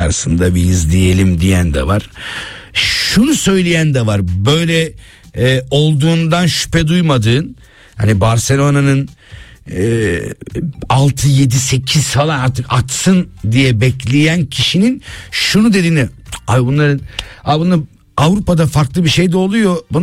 karşısında bir izleyelim diyen de var. Şunu söyleyen de var. Böyle olduğundan şüphe duymadığın, hani Barcelona'nın 6 7 8 falan artık atsın diye bekleyen kişinin şunu dediğini, bunlar Avrupa'da farklı bir şey de oluyor.